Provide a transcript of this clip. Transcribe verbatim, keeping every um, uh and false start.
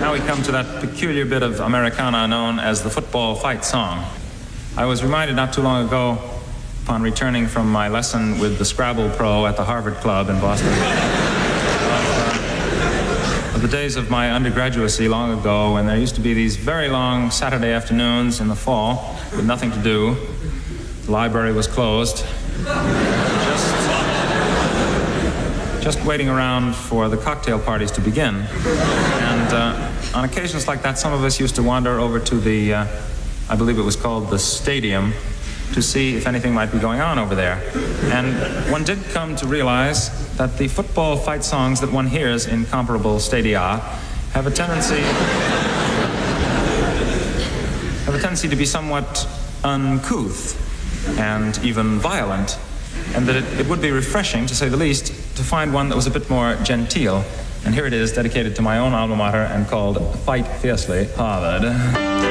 Now we come to that peculiar bit of Americana known as the football fight song. I was reminded not too long ago, upon returning from my lesson with the Scrabble Pro at the Harvard Club in Boston, of, uh, of the days of my undergraduacy long ago when there used to be these very long Saturday afternoons in the fall with nothing to do. The library was closed. Just, just waiting around for the cocktail parties to begin. And uh, on occasions like that, some of us used to wander over to the, uh, I believe it was called the Stadium, to see if anything might be going on over there. And one did come to realize that the football fight songs that one hears in comparable stadia have a tendency have a tendency to be somewhat uncouth and even violent, and that it, it would be refreshing, to say the least, to find one that was a bit more genteel. And here it is, dedicated to my own alma mater and called Fight Fiercely, Harvard.